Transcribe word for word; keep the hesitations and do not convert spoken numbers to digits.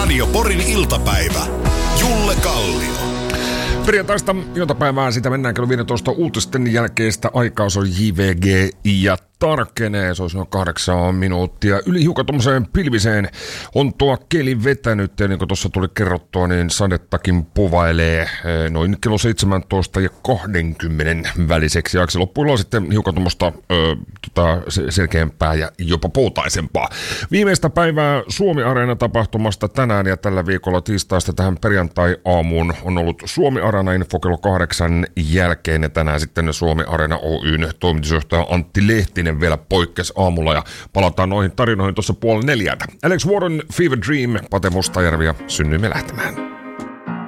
Radio Porin iltapäivä. Julle Kallio. Perjantaista iltapäivää, sitä mennään kello viisitoista uutisten jälkeistä aikaa, se on J V G ja tarkenee, se olisi noin kahdeksan minuuttia. Yli hiukan tuommoiseen pilviseen on tuo keli vetänyt, ja niin kuin tuossa tuli kerrottua, niin sadettakin povailee noin kello seitsemäntoista ja kaksikymmentä väliseksi ajaksi. Loppuilla on sitten hiukan tuommoista tota, selkeämpää ja jopa poutaisempaa. Viimeistä päivää Suomi-areena tapahtumasta tänään ja tällä viikolla tiistaista tähän perjantai-aamuun on ollut Suomi-areena info kello kahdeksan jälkeen, ja tänään sitten Suomi-areena Oyn toimitusjohtaja Antti Lehtinen vielä poikkesi aamulla, ja palataan noihin tarinoihin tuossa puoli neljältä. Alex Warren, Fever Dream, Pate Mustajärvi ja Synnyimme lähtemään.